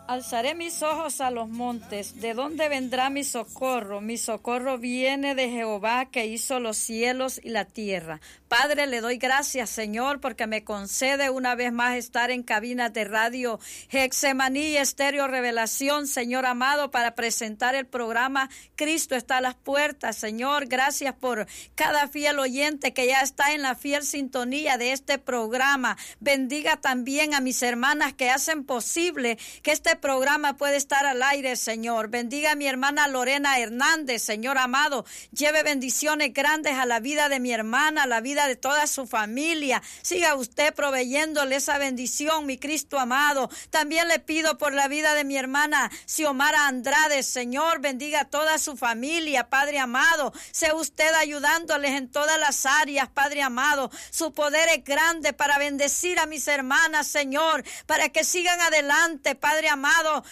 Alzaré mis ojos a los montes, ¿de dónde vendrá mi socorro? Mi socorro viene de Jehová, que hizo los cielos y la tierra. Padre, le doy gracias, Señor, porque me concede una vez más estar en cabinas de radio Getsemaní y Estéreo Revelación, Señor amado, para presentar el programa Cristo está a las puertas. Señor, gracias por cada fiel oyente que ya está en la fiel sintonía de este programa. Bendiga también a mis hermanas que hacen posible que este programa pueda estar al aire, Señor. Bendiga a mi hermana Lorena Hernández, Señor amado. Lleve bendiciones grandes a la vida de mi hermana, a la vida de toda su familia. Siga usted proveyéndole esa bendición, mi Cristo amado. También le pido por la vida de mi hermana Xiomara Andrade, Señor. Bendiga a toda su familia, Padre amado. Sea usted ayudándoles en todas las áreas, Padre amado. Su poder es grande para bendecir a mis hermanas, Señor, para que sigan adelante, Padre amado.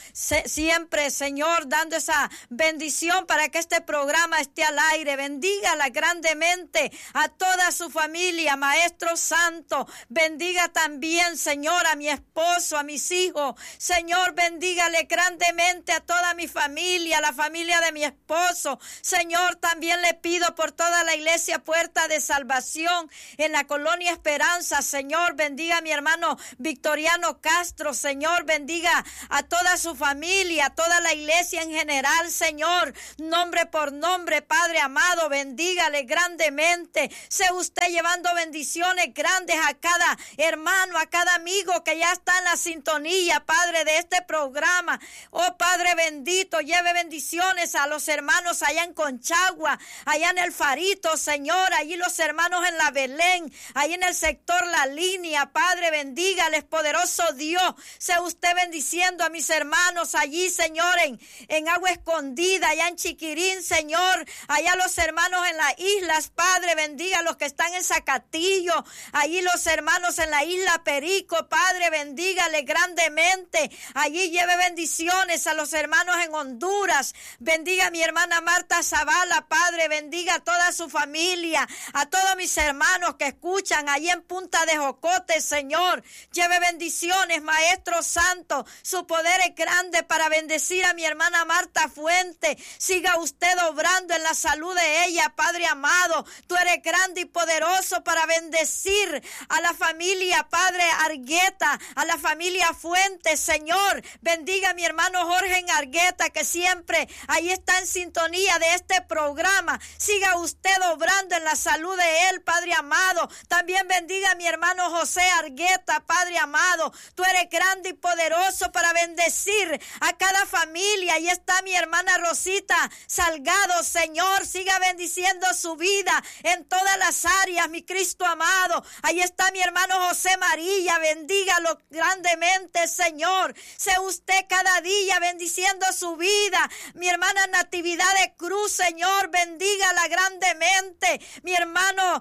Siempre, Señor, dando esa bendición para que este programa esté al aire. Bendígala grandemente a toda su familia, Maestro Santo. Bendiga también, Señor, a mi esposo, a mis hijos. Señor, bendígale grandemente a toda mi familia, la familia de mi esposo. Señor, también le pido por toda la iglesia Puerta de Salvación en la Colonia Esperanza. Señor, bendiga a mi hermano Victoriano Castro. Señor, bendiga a toda su familia, a toda la iglesia en general, Señor, nombre por nombre, Padre amado, bendígale grandemente. Sea usted llevando bendiciones grandes a cada hermano, a cada amigo que ya está en la sintonía, Padre, de este programa. Oh, Padre bendito, lleve bendiciones a los hermanos allá en Conchagua, allá en el Farito, Señor, allí los hermanos en la Belén, allí en el sector La Línea, Padre, bendígales, poderoso Dios. Sea usted bendiciendo a mis hermanos allí, Señor, en Agua Escondida, allá en Chiquirín, Señor, allá los hermanos en las islas, Padre, bendiga a los que están en Zacatillo, allí los hermanos en la isla Perico, Padre, bendígale grandemente, allí lleve bendiciones a los hermanos en Honduras, bendiga a mi hermana Marta Zavala, Padre, bendiga a toda su familia, a todos mis hermanos que escuchan allí en Punta de Jocote, Señor, lleve bendiciones, Maestro Santo, su poder es grande para bendecir a mi hermana Marta Fuente. Siga usted obrando en la salud de ella, Padre amado. Tú eres grande y poderoso para bendecir a la familia, Padre Argueta, a la familia Fuente, Señor. Bendiga a mi hermano Jorge en Argueta, que siempre ahí está en sintonía de este programa. Siga usted obrando en la salud de él, Padre amado. También bendiga a mi hermano José Argueta, Padre amado. Tú eres grande y poderoso para bendecir a cada familia. Ahí está mi hermana Rosita Salgado, Señor, siga bendiciendo su vida en todas las áreas, mi Cristo amado. Ahí está mi hermano José María, bendígalo grandemente, Señor. Sea usted cada día bendiciendo su vida. Mi hermana Natividad de Cruz, Señor, bendígala grandemente. Mi hermano,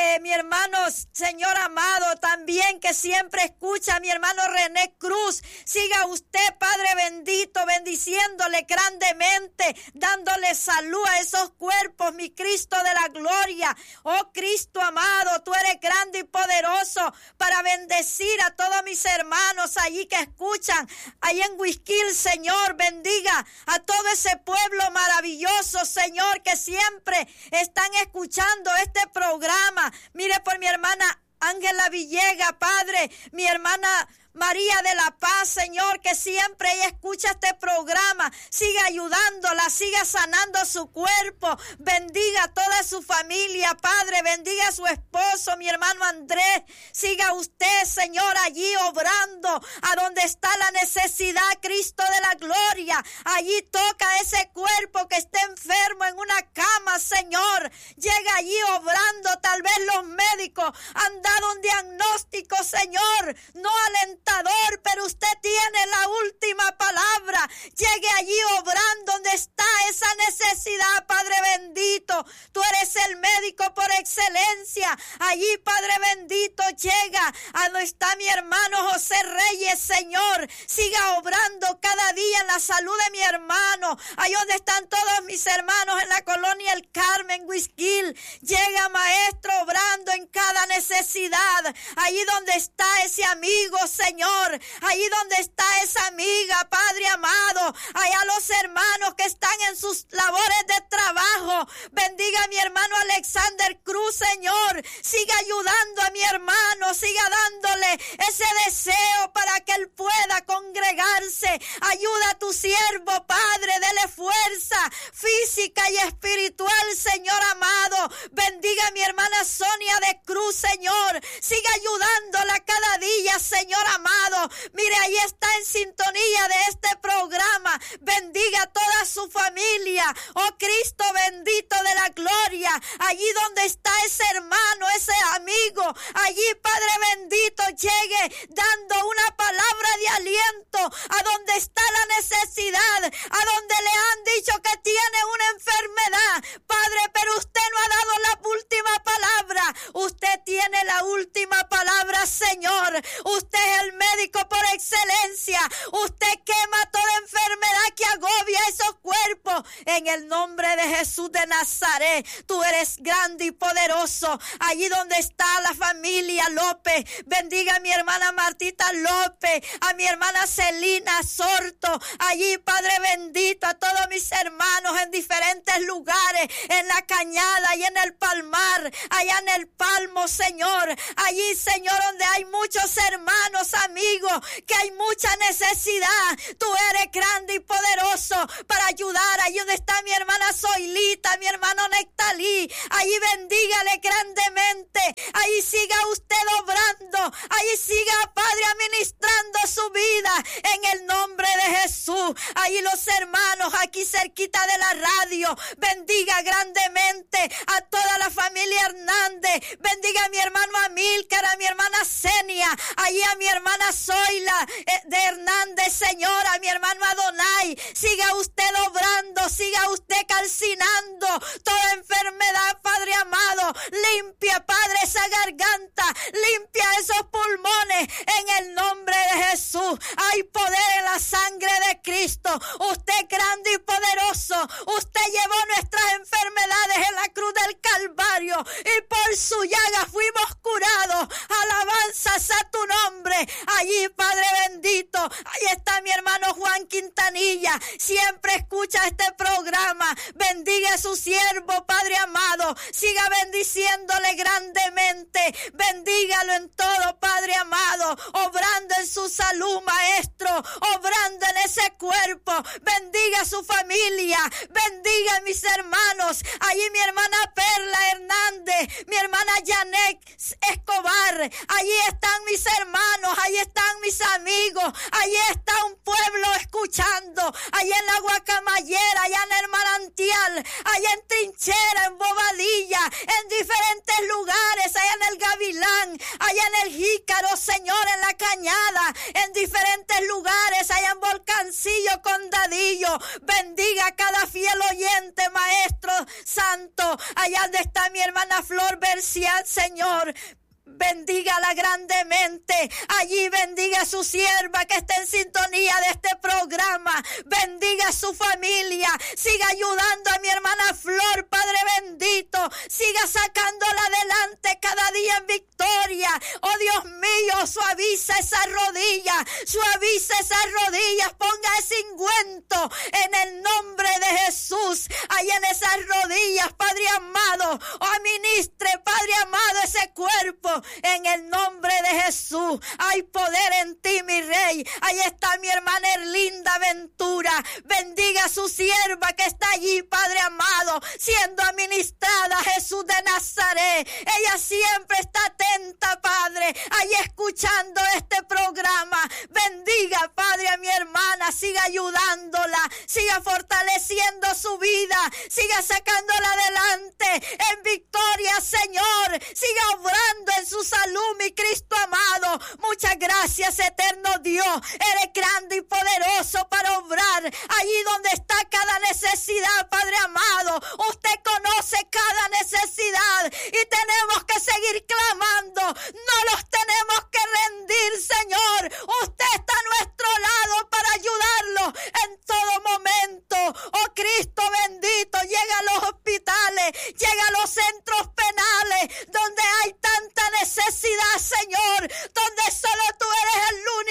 Señor amado, también que siempre escucha a mi hermano René Cruz. Siga usted, Padre bendito, bendiciéndole grandemente, dándole salud a esos cuerpos, mi Cristo de la gloria. Oh Cristo amado, tú eres grande y poderoso para bendecir a todos mis hermanos allí que escuchan, allí en Huizquil, Señor, bendiga a todo ese pueblo maravilloso, Señor, que siempre están escuchando este programa. Mire por mi hermana Ángela Villega, Padre, mi hermana María de la Paz, Señor, que siempre ella escucha este programa, siga ayudándola, siga sanando su cuerpo, bendiga a toda su familia, Padre, bendiga a su esposo, mi hermano Andrés, siga usted, Señor, allí obrando a donde está la necesidad, Cristo de la gloria, allí toca ese cuerpo que esté enfermo en una cama, Señor, llega allí obrando, tal vez los médicos han dado un diagnóstico, Señor, no alentador, pero usted tiene la última palabra. Llegue allí obrando donde está esa necesidad, Padre bendito. Tú eres el médico por excelencia. Allí, Padre bendito, llega a donde está mi hermano José Reyes, Señor. Siga obrando cada día en la salud de mi hermano. Ahí donde están todos mis hermanos en la colonia El Carmen, Huizquil. Llega, Maestro, obrando en cada necesidad. Allí donde está ese amigo, Señor. Señor. Allí donde está esa amiga, Padre amado. Allá los hermanos que están en sus labores de trabajo. Bendiga a mi hermano Alexander Cruz, Señor. Siga ayudando a mi hermano. Siga dándole ese deseo para que él pueda congregarse. Ayuda a tu siervo, Padre. Dele fuerza física y espiritual, Señor amado. Bendiga a mi hermana Sonia de Cruz, Señor. Siga ayudándola cada día, Señor amado. Mire, ahí está en sintonía de este programa. Bendiga a toda su familia. Oh Cristo bendito de la gloria. Allí donde está ese hermano, ese amigo. Allí, Padre bendito, llegue dando una palabra de aliento a donde está la necesidad, a donde le han dicho que tiene una enfermedad. Padre, pero usted no ha dado la última palabra. Usted tiene la última palabra, Señor. Usted es el médico por excelencia. Usted quema toda enfermedad que agobia esos cuerpos. En el nombre de Jesús de Nazaret, tú eres grande y poderoso. Allí donde está la familia López, bendiga a mi hermana Martita López, a mi hermana Celina Sorto. Allí, Padre bendito, a todos mis hermanos en diferentes lugares, en la Cañada y en el Palmar, allá en el Palmo, Señor. Allí, Señor, donde hay muchos hermanos, amigos, que hay mucha necesidad. Tú eres grande y poderoso para ayudar. Allí donde está mi hermana Zoilita, mi hermano Nectalí, allí bendígale grandemente. Allí siga usted obrando. Allí siga, Padre, administrando su vida en el nombre de Jesús. Allí los hermanos aquí cerquita de la radio, bendiga grandemente a toda la familia Hernández. Bendiga a mi hermano Amílcar, a mi hermana Senia, allí a mi hermana Zoila de Hernández, Señor, a mi hermano Adonai. Siga usted obrando, siga usted calcinando toda enfermedad, Padre amado. Limpia, Padre, esa garganta, limpia esos pulmones en el nombre de Jesús. Hay poder en la sangre de Cristo. Usted grande y poderoso. Usted llevó nuestras enfermedades en la cruz del Calvario y por su llaga fuimos curados. Alabanzas a tu nombre. Allí, Padre bendito, ahí está mi hermano Juan Quintanilla. Siempre escucha este programa. Bendiga a su siervo, Padre amado. Siga bendiciéndole grandemente. Bendígalo en todo, Padre amado. Obrando en su salud, Maestro. Obrando en ese cuerpo. Bendiga a su familia. Bendiga a mis hermanos. Allí mi hermana Perla Hernández. Mi hermana Janet Escobar. Allí están mis hermanos. Allí están mis amigos. Allí está un pueblo escuchando. Allí en la Guacamayera. Allá en el Manantial. Allá en Trinchera. En Bobadilla. En diferentes lugares. Allá en el Gavilán. Allá en el Jícaro, Señor. En la Cañada. En diferentes lugares. Allá en Volcancillo, Condadillo. Bendiga a cada fiel oyente, Maestro Santo. Allá donde está mi hermana Flor Bercián, Señor. Bendígala grandemente. Allí bendiga a su sierva que está en sintonía de este programa. Bendiga a su familia. Siga ayudando a mi hermana Flor, Padre bendito. Siga sacándola adelante cada día en victoria. Oh Dios mío, suaviza esa rodilla. Suaviza esas rodillas. Ponga ese ungüento en el nombre de Jesús. Allí en esas rodillas, Padre amado. Oh, administre, Padre amado, ese cuerpo. En el nombre de Jesús hay poder en ti, mi rey. Ahí está mi hermana Erlinda Ventura. Bendiga a su sierva que está allí, Padre amado, siendo administrada, Jesús de Nazaret. Ella siempre está atenta, Padre, ahí escuchando este programa. Bendiga, Padre, a mi hermana. Siga ayudándola, siga fortaleciendo su vida, siga sacándola adelante en victoria, Señor. Siga obrando en su salud, mi Cristo amado. Muchas gracias, eterno Dios. Eres grande y poderoso para obrar allí donde está cada necesidad, Padre amado. Usted conoce cada necesidad y tenemos que seguir clamando. No los tenemos que rendir, Señor. Usted está a nuestro lado para ayudarlo en todo momento. Oh Cristo bendito, llega a los hospitales, llega a los centros penales donde hay tanta necesidad, Señor, donde solo tú eres el único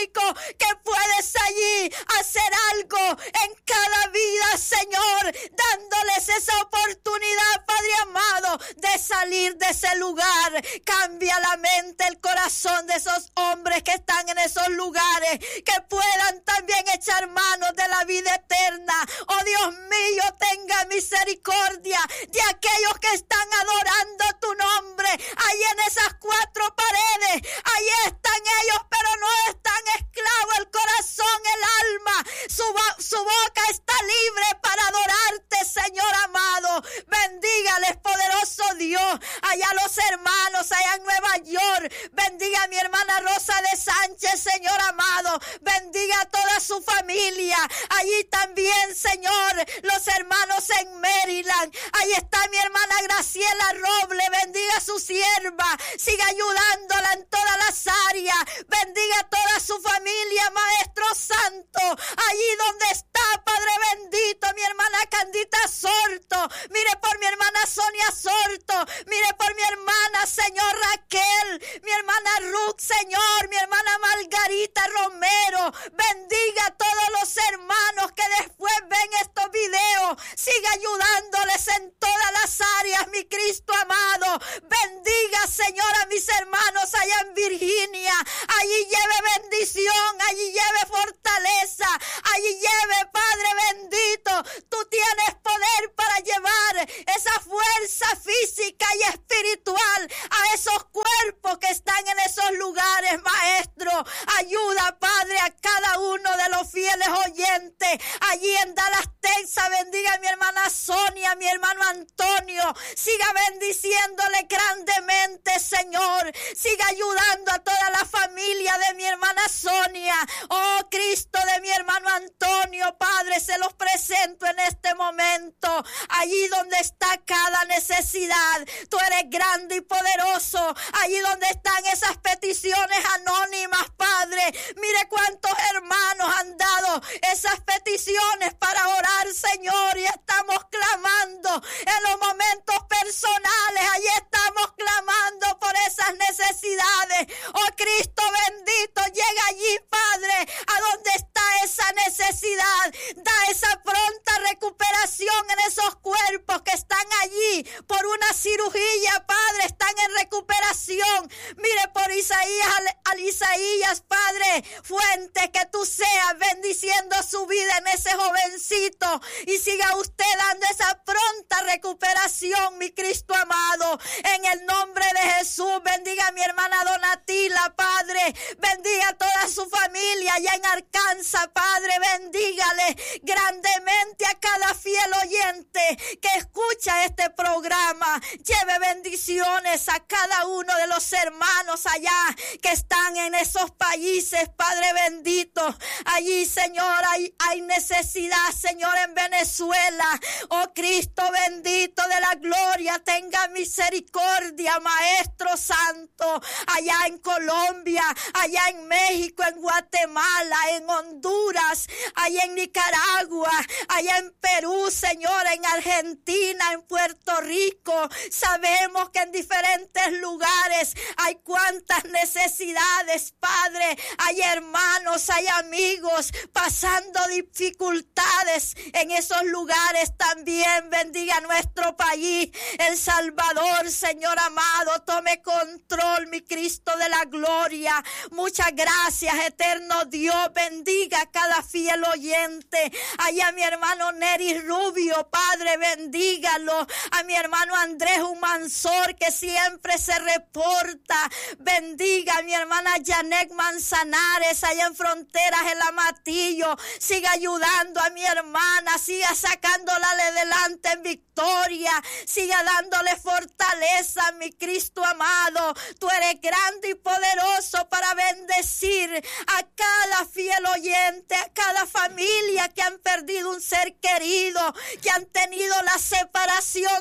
hacer algo en cada vida, Señor, dándoles esa oportunidad, Padre amado, de salir de ese lugar. Cambia la mente, el corazón de esos hombres que están en esos lugares, que puedan también echar manos de la vida eterna. Oh Dios mío, tenga misericordia de aquellos que están adorando tu nombre. Ahí en esas cuatro paredes, ahí están ellos, pero no están esclavos, el corazón, el alma, su boca está libre para adorarte, Señor amado. Bendígales, poderoso Dios, allá los hermanos, allá en Nueva York. Bendiga a mi hermana Rosa de Sánchez, Señor amado. Bendiga a toda su familia. Allí también, Señor, los hermanos en Maryland. Ahí está mi hermana Graciela Roble. Bendiga a su sierva. Siga ayudándola en todas las áreas. Bendiga a toda su familia, Maestro Santo. Allí donde está, Padre bendito, mi hermana Candita Sorto. Mire por mi hermana Sonia Sorto. Mire por mi hermana, Señor, Raquel. Mi hermana Ruth, Señor. Mi hermana Margarita Romero. Bendiga a todos los hermanos que después ven estos videos. Siga ayudándoles en todas las áreas, mi Cristo amado. Bendiga, Señor, a mis hermanos allá en Virginia. Allí lleve bendición, allí lleve fortaleza, allí lleve, Padre bendito. Tú tienes poder para llevar esa fuerza física y espiritual a esos cuerpos que están en esos lugares, Maestro. Ayuda, Padre, a cada uno de los fieles oyentes. Allí en Dallas, Texas, bendiga a mi hermana Sonia, a mi hermano Antonio. Siga bendiciéndole grandemente, Señor. Siga ayudando a toda la familia de mi hermana Sonia. Oh, Cristo, de mi hermano Antonio, Padre, se los presento en este momento. Allí donde está cada necesidad, tú eres grande y poderoso. Allí donde están esas peticiones anónimas, Padre, mire cuántos hermanos han dado esas peticiones para orar, Señor, y estamos clamando en los momentos personales. Allí estamos clamando por esas necesidades. Oh, Cristo bendito, llega allí, Padre, a donde está esa necesidad. Da esa pronta recuperación en esos cuerpos que están allí por una cirugía, Padre, están en recuperación. Mire por Isaías, al Isaías, Padre, fuente, que tú seas bendiciendo su vida en ese jovencito y siga usted dando esa pronta recuperación, mi Cristo amado. En el nombre de Jesús, bendiga a mi hermana Donatila, Padre, bendiga a toda su familia allá en Arkansas, Padre, bendígale grandemente a cada fiel oyente que escucha este programa. Lleve bendiciones a cada uno de los hermanos allá que están en esos países, Padre bendito. Allí, Señor, hay necesidad, Señor, en Venezuela. Oh, Cristo bendito de la gloria, tenga misericordia, Maestro Santo. Allá en Colombia, allá en México, en Guatemala, en Honduras, allá en Nicaragua, allá en Perú, Señor, en Argentina, en Puerto Rico. Sabemos que en diferentes lugares hay cuantas necesidades, Padre. Hay hermanos, hay amigos pasando dificultades en esos lugares también. Bendiga nuestro país, El Salvador, Señor amado. Tome control, mi Cristo de la gloria. Muchas gracias, eterno Dios. Bendiga a cada fiel oyente. Allá mi hermano Neri Rubio, Padre, bendígalo. A mi hermano Andrés Humansor, que siempre se reporta. Bendiga a mi hermana Janet Manzanares, allá en Fronteras, el Amatillo. Siga ayudando a mi hermana, siga sacándola adelante en victoria. Siga dándole fortaleza, mi Cristo amado. Tú eres grande y poderoso para bendecir a cada fiel oyente, a cada familia que han perdido un ser querido, que han tenido la separación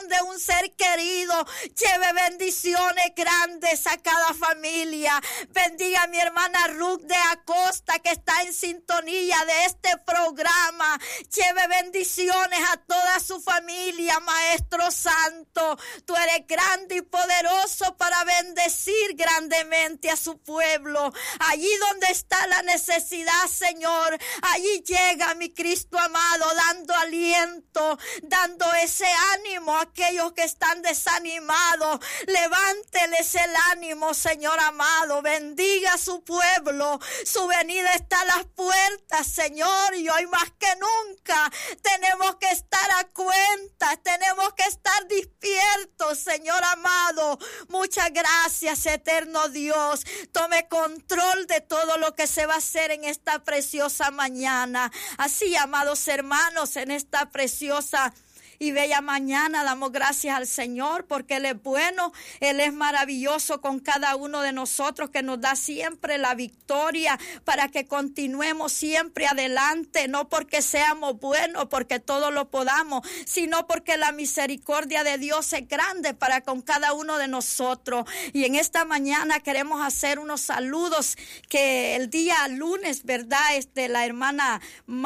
de un ser querido. Lleve bendiciones grandes a cada familia. Bendiga a mi hermana Ruth de Acosta, que está en sintonía de este programa. Lleve bendiciones a toda su familia, Maestro Santo. Tú eres grande y poderoso para bendecir grandemente a su pueblo. Allí donde está la necesidad, Señor, allí llega mi Cristo amado, dando aliento, dando ese ánimo a aquellos que están desanimados. Levánteles el ánimo, Señor amado. Bendiga a su pueblo. Su venida está a las puertas, Señor, y hoy más que nunca tenemos que estar a cuenta, tenemos que estar despiertos, Señor amado. Muchas gracias, eterno Dios. Tome control de todo lo que se va a hacer en esta preciosa mañana. Así, amados hermanos, en esta preciosa y bella mañana damos gracias al Señor porque Él es bueno, Él es maravilloso con cada uno de nosotros, que nos da siempre la victoria para que continuemos siempre adelante, no porque seamos buenos, porque todo lo podamos, sino porque la misericordia de Dios es grande para con cada uno de nosotros. Y en esta mañana queremos hacer unos saludos que el día lunes, ¿verdad? La hermana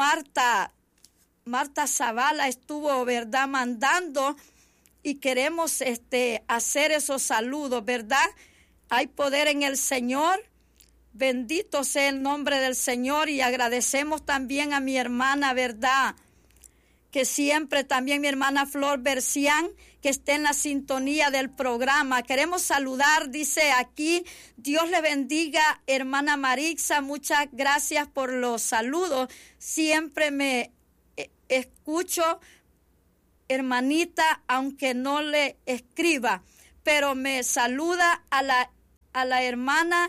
Marta Zavala estuvo, ¿verdad?, mandando, y queremos hacer esos saludos, ¿verdad? Hay poder en el Señor. Bendito sea el nombre del Señor, y agradecemos también a mi hermana, ¿verdad?, que siempre también mi hermana Flor Bercián, que esté en la sintonía del programa. Queremos saludar, dice aquí, Dios le bendiga, hermana Marixa, muchas gracias por los saludos. Siempre me escucho, hermanita, aunque no le escriba, pero me saluda a la hermana,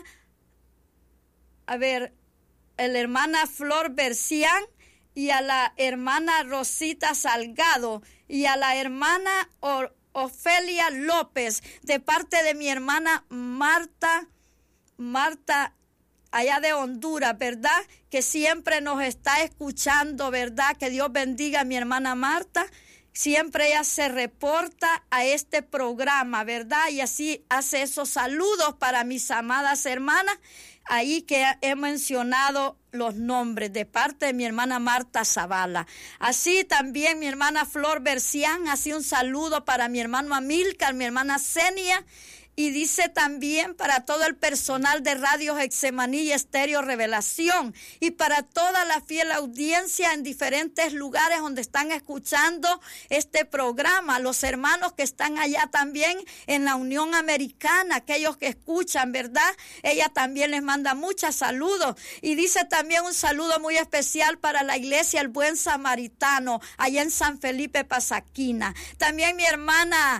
la hermana Flor Bercián, y a la hermana Rosita Salgado, y a la hermana Ofelia López, de parte de mi hermana Marta, allá de Honduras, ¿verdad?, que siempre nos está escuchando, ¿verdad? Que Dios bendiga a mi hermana Marta. Siempre ella se reporta a este programa, ¿verdad? Y así hace esos saludos para mis amadas hermanas, ahí que he mencionado los nombres de parte de mi hermana Marta Zavala. Así también mi hermana Flor Bercián, así un saludo para mi hermano Amílcar, mi hermana Zenia. Y dice también para todo el personal de Radio Getsemaní y Estéreo Revelación, y para toda la fiel audiencia en diferentes lugares donde están escuchando este programa, los hermanos que están allá también en la Unión Americana, aquellos que escuchan, ¿verdad? Ella también les manda muchos saludos, y dice también un saludo muy especial para la iglesia El Buen Samaritano, allá en San Felipe, Pasaquina. También mi hermana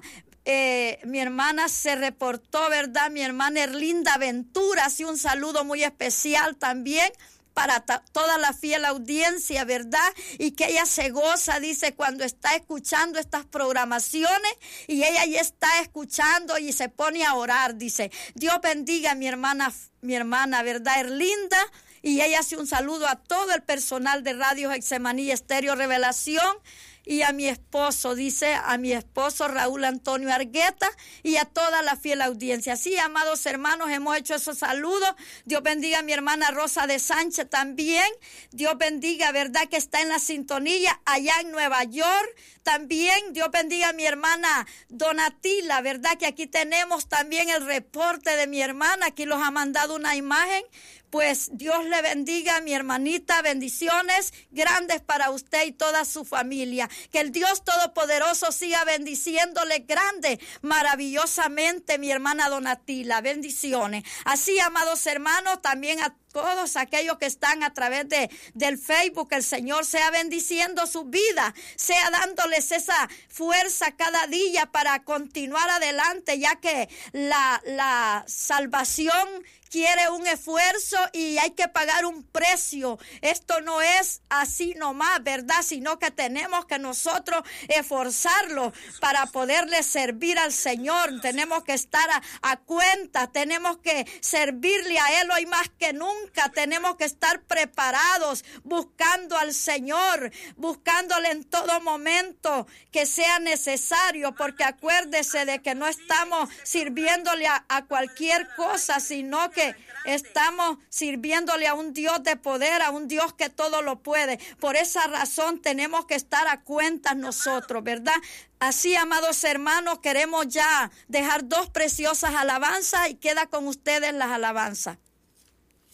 se reportó, ¿verdad? Mi hermana Erlinda Ventura, así un saludo muy especial también para toda la fiel audiencia, ¿verdad? Y que ella se goza, dice, cuando está escuchando estas programaciones, y ella ya está escuchando y se pone a orar, dice. Dios bendiga a mi hermana, ¿verdad? Erlinda. Y ella hace un saludo a todo el personal de Radio Getsemaní y Estéreo Revelación. Y a mi esposo, dice, a mi esposo Raúl Antonio Argueta, y a toda la fiel audiencia. Sí, amados hermanos, hemos hecho esos saludos. Dios bendiga a mi hermana Rosa de Sánchez también. Dios bendiga, ¿verdad?, que está en la sintonía allá en Nueva York. También Dios bendiga a mi hermana Donatila, ¿verdad?, que aquí tenemos también el reporte de mi hermana. Aquí los ha mandado una imagen. Pues Dios le bendiga a mi hermanita, bendiciones grandes para usted y toda su familia. Que el Dios Todopoderoso siga bendiciéndole grande, maravillosamente, mi hermana Donatila, bendiciones. Así, amados hermanos, también a todos aquellos que están a través del Facebook, el Señor sea bendiciendo su vida, sea dándoles esa fuerza cada día para continuar adelante, ya que la salvación quiere un esfuerzo y hay que pagar un precio. Esto no es así nomás, ¿verdad? Sino que tenemos que nosotros esforzarlo para poderle servir al Señor. Tenemos que estar a cuenta, tenemos que servirle a Él hoy más que nunca. nunca tenemos que estar preparados, buscando al Señor, buscándole en todo momento que sea necesario, porque acuérdese de que no estamos sirviéndole a cualquier cosa, sino que estamos sirviéndole a un Dios de poder, a un Dios que todo lo puede. Por esa razón tenemos que estar a cuentas nosotros, ¿verdad? Así, amados hermanos, queremos ya dejar 2 preciosas alabanzas y queda con ustedes las alabanzas.